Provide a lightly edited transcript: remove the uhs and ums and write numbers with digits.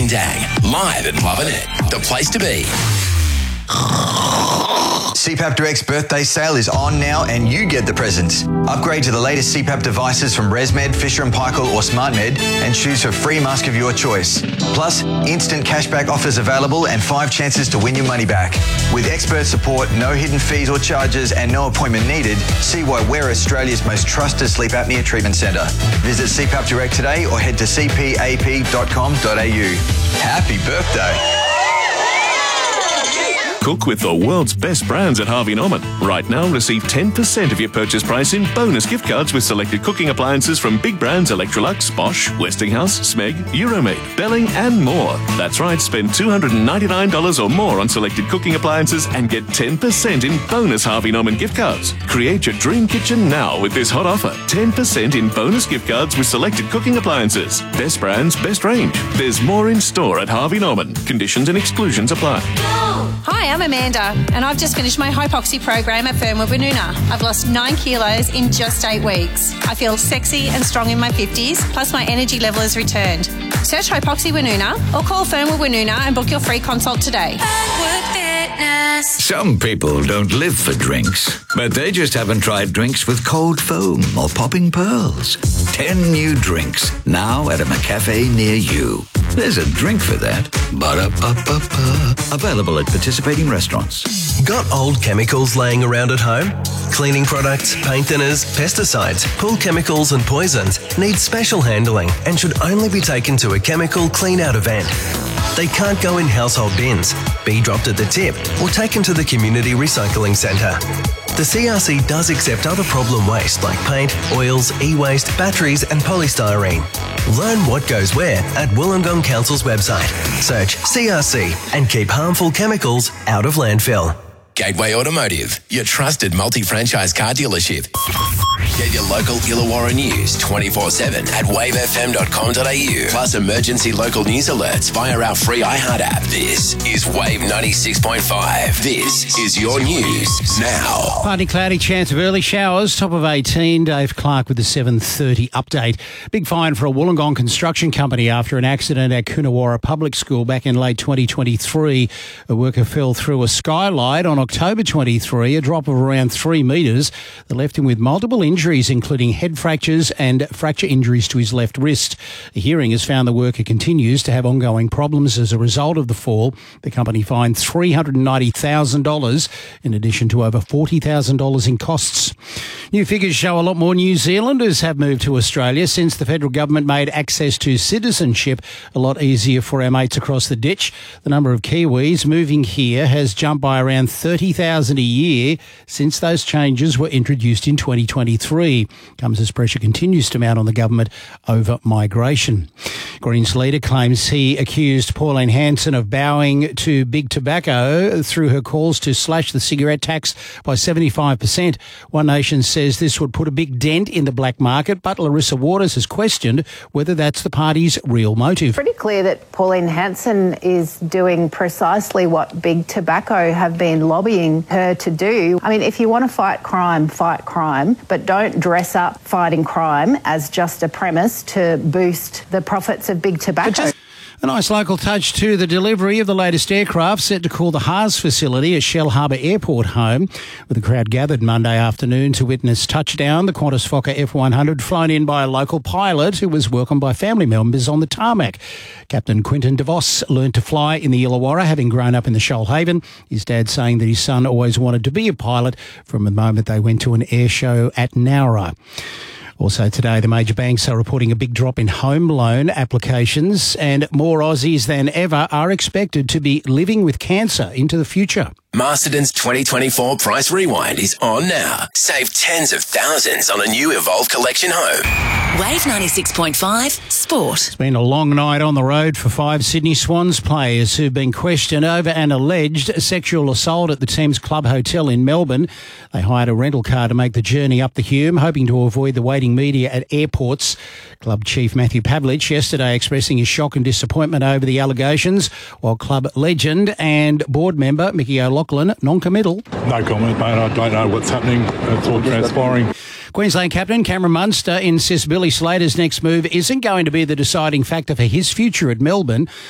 Ding Dang, live at Lovin' It, the place to be. CPAP Direct's birthday sale is on now and you get the presents. Upgrade to the latest CPAP devices from ResMed, Fisher & Paykel or SmartMed and choose for free mask of your choice. Plus, instant cashback offers available and 5 chances to win your money back. With expert support, no hidden fees or charges and no appointment needed, see why we're Australia's most trusted sleep apnea treatment centre. Visit CPAP Direct today or head to cpap.com.au. Happy birthday! Cook with the world's best brands at Harvey Norman. Right now, receive 10% of your purchase price in bonus gift cards with selected cooking appliances from big brands Electrolux, Bosch, Westinghouse, Smeg, Euromade, Belling and more. That's right, spend $299 or more on selected cooking appliances and get 10% in bonus Harvey Norman gift cards. Create your dream kitchen now with this hot offer. 10% in bonus gift cards with selected cooking appliances. Best brands, best range. There's more in store at Harvey Norman. Conditions and exclusions apply. Hi, I'm Amanda, and I've just finished my hypoxia program at Fernwood Woonona. I've lost 9 kilos in just 8 weeks. I feel sexy and strong in my 50s, plus my energy level has returned. Search Hypoxia Woonona or call Fernwood Woonona and book your free consult today. Some people don't live for drinks, but they just haven't tried drinks with cold foam or popping pearls. 10 new drinks, now at a McCafe near you. There's a drink for that. Ba-da-ba-ba-ba. Available at participating restaurants. Got old chemicals laying around at home? Cleaning products, paint thinners, pesticides, pool chemicals and poisons need special handling and should only be taken to a chemical clean-out event. They can't go in household bins, be dropped at the tip or taken to the community recycling centre. The CRC does accept other problem waste like paint, oils, e-waste, batteries and polystyrene. Learn what goes where at Wollongong Council's website. Search CRC and keep harmful chemicals out of landfill. Gateway Automotive, your trusted multi-franchise car dealership. Get your local Illawarra news 24/7 at wavefm.com.au. Plus emergency local news alerts via our free iHeart app. This is Wave 96.5. This is your news now. Partly cloudy, chance of early showers. Top of 18. Dave Clark with the 7:30 update. Big fine for a Wollongong construction company after an accident at Coonawarra Public School back in late 2023. A worker fell through a skylight on October 23, a drop of around 3 metres that left him with multiple injuries, including head fractures and fracture injuries to his left wrist. The hearing has found the worker continues to have ongoing problems as a result of the fall. The company fined $390,000 in addition to over $40,000 in costs. New figures show a lot more New Zealanders have moved to Australia since the federal government made access to citizenship a lot easier for our mates across the ditch. The number of Kiwis moving here has jumped by around 30,000 a year since those changes were introduced in 2023. Comes as pressure continues to mount on the government over migration. Greens leader claims he accused Pauline Hanson of bowing to Big Tobacco through her calls to slash the cigarette tax by 75%. One Nation says this would put a big dent in the black market, but Larissa Waters has questioned whether that's the party's real motive. Pretty clear that Pauline Hanson is doing precisely what Big Tobacco have been lobbying her to do. I mean, if you want to fight crime, but don't dress up fighting crime as just a premise to boost the profits of Big Tobacco. A nice local touch to the delivery of the latest aircraft set to call the Haas facility at Shell Harbour Airport home, with a crowd gathered Monday afternoon to witness touchdown. The Qantas Fokker F100 flown in by a local pilot who was welcomed by family members on the tarmac. Captain Quinton DeVos learned to fly in the Illawarra, having grown up in the Shoalhaven. His dad saying that his son always wanted to be a pilot from the moment they went to an air show at Nowra. Also today, the major banks are reporting a big drop in home loan applications, and more Aussies than ever are expected to be living with cancer into the future. Masterton's 2024 Price Rewind is on now. Save tens of thousands on a new Evolve Collection home. Wave 96.5 Sport. It's been a long night on the road for 5 Sydney Swans players who've been questioned over an alleged sexual assault at the team's club hotel in Melbourne. They hired a rental car to make the journey up the Hume, hoping to avoid the waiting media at airports. Club chief Matthew Pavlich yesterday expressing his shock and disappointment over the allegations, while club legend and board member Mickey O'Loughlin non-committal. No comment, mate. I don't know what's happening. It's all transpiring. Queensland captain Cameron Munster insists Billy Slater's next move isn't going to be the deciding factor for his future at Melbourne.